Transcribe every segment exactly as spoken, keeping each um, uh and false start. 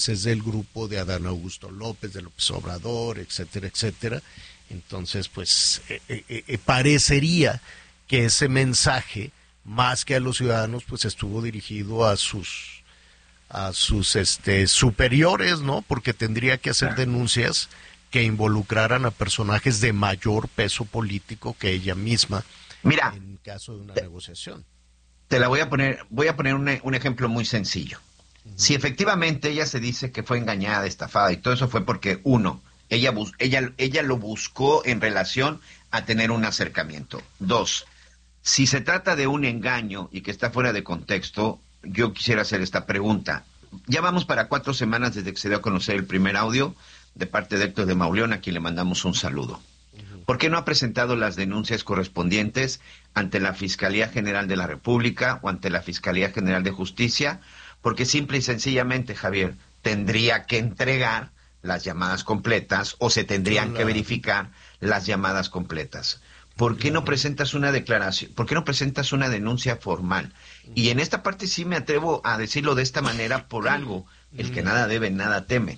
es del grupo de Adán Augusto López, de López Obrador, etcétera, etcétera. Entonces, pues, eh, eh, eh, parecería que ese mensaje, más que a los ciudadanos, pues estuvo dirigido a sus a sus este superiores, ¿no? Porque tendría que hacer denuncias que involucraran a personajes de mayor peso político que ella misma. Mira, en caso de una te, negociación. Te la voy a poner, voy a poner un, un ejemplo muy sencillo. Uh-huh. Si efectivamente ella se dice que fue engañada, estafada y todo eso fue porque, uno, ella, bus, ella, ella lo buscó en relación a tener un acercamiento. Dos, si se trata de un engaño y que está fuera de contexto, yo quisiera hacer esta pregunta. Ya vamos para cuatro semanas desde que se dio a conocer el primer audio de parte de Héctor de Mauleón, a quien le mandamos un saludo. Uh-huh. ¿Por qué no ha presentado las denuncias correspondientes ante la Fiscalía General de la República o ante la Fiscalía General de Justicia? Porque simple y sencillamente, Javier, tendría que entregar las llamadas completas o se tendrían claro. que verificar las llamadas completas. ¿Por qué no presentas una declaración? ¿Por qué no presentas una denuncia formal? Y en esta parte sí me atrevo a decirlo de esta manera por algo. El que nada debe, nada teme.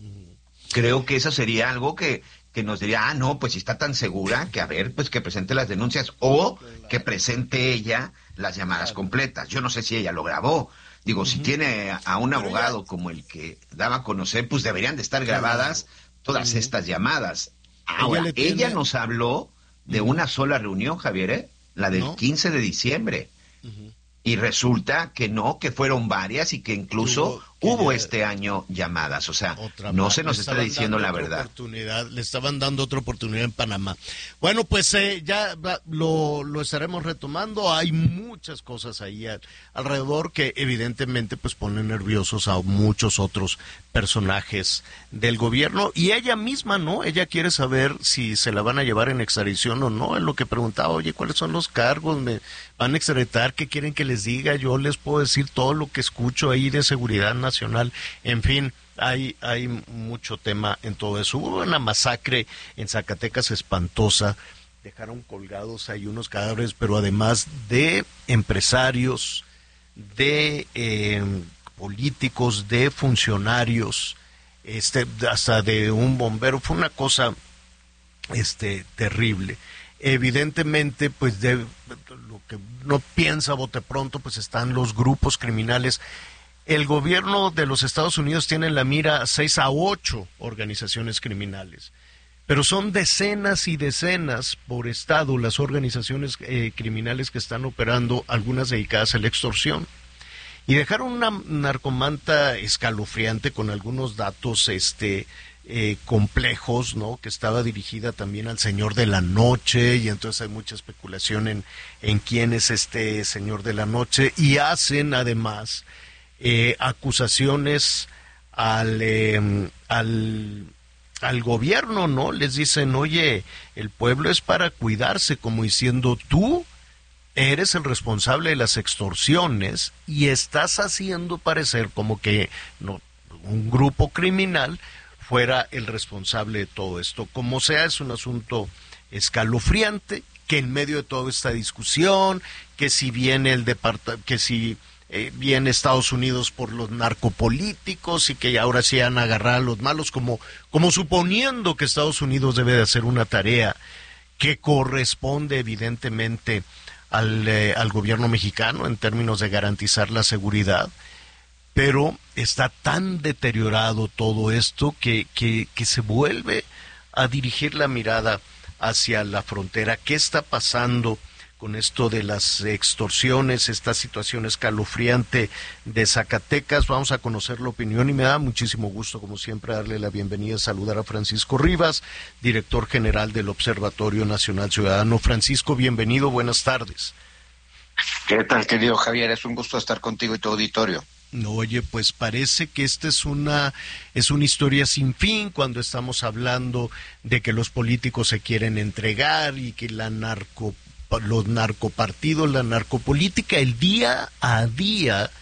Creo que eso sería algo que, que nos diría, ah, no, pues si está tan segura, que a ver, pues que presente las denuncias o que presente ella las llamadas completas. Yo no sé si ella lo grabó. Digo, uh-huh. si tiene a un abogado como el que daba a conocer, pues deberían de estar grabadas todas uh-huh. estas llamadas. Ahora, ella, tiene... ella nos habló de uh-huh. una sola reunión, Javier, ¿eh? La del ¿no? quince de diciembre. Uh-huh. Y resulta que no, que fueron varias y que incluso hubo, que hubo ya, este año llamadas. O sea, no más. se nos está diciendo la verdad. Oportunidad, le estaban dando otra oportunidad en Panamá. Bueno, pues eh, ya lo, lo estaremos retomando. Hay muchas cosas ahí al, alrededor que evidentemente pues ponen nerviosos a muchos otros personajes del gobierno. Y ella misma, ¿no? Ella quiere saber si se la van a llevar en extradición o no. Es lo que preguntaba, oye, ¿cuáles son los cargos? ¿Me van a extraditar? ¿Qué quieren que les diga? Yo les puedo decir todo lo que escucho ahí de seguridad nacional. En fin, hay hay mucho tema en todo eso. Hubo una masacre en Zacatecas espantosa. Dejaron colgados ahí unos cadáveres, pero además de empresarios, de eh, políticos, de funcionarios, este, hasta de un bombero. Fue una cosa este terrible. Evidentemente, pues de lo que uno piensa a bote pronto, pues están los grupos criminales. El gobierno de los Estados Unidos tiene en la mira seis a ocho organizaciones criminales, pero son decenas y decenas por estado las organizaciones eh, criminales que están operando, algunas dedicadas a la extorsión. Y dejaron una narcomanta escalofriante con algunos datos este Eh, complejos, ¿no? Que estaba dirigida también al Señor de la Noche, y entonces hay mucha especulación en, en quién es este Señor de la Noche, y hacen además eh, acusaciones al, eh, al, al gobierno, ¿no? Les dicen, oye, el pueblo es para cuidarse, como diciendo, tú eres el responsable de las extorsiones y estás haciendo parecer como que no, un grupo criminal fuera el responsable de todo esto. Como sea, es un asunto escalofriante, que en medio de toda esta discusión, que si viene el departamento, que si eh, viene Estados Unidos por los narcopolíticos y que ahora sí van a agarrar a los malos, como, como suponiendo que Estados Unidos debe de hacer una tarea que corresponde evidentemente al, eh, al gobierno mexicano en términos de garantizar la seguridad. Pero está tan deteriorado todo esto que, que, que se vuelve a dirigir la mirada hacia la frontera. ¿Qué está pasando con esto de las extorsiones, esta situación escalofriante de Zacatecas? Vamos a conocer la opinión y me da muchísimo gusto, como siempre, darle la bienvenida, saludar a Francisco Rivas, director general del Observatorio Nacional Ciudadano. Francisco, bienvenido, buenas tardes. ¿Qué tal, querido Javier? Es un gusto estar contigo y tu auditorio. No, oye, pues parece que esta es una es una historia sin fin cuando estamos hablando de que los políticos se quieren entregar y que la narco los narcopartidos, la narcopolítica, el día a día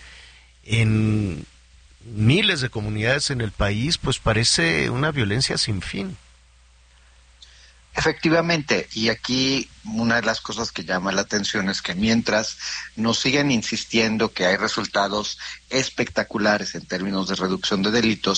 en miles de comunidades en el país, pues parece una violencia sin fin. Efectivamente, y aquí una de las cosas que llama la atención es que mientras nos siguen insistiendo que hay resultados espectaculares en términos de reducción de delitos,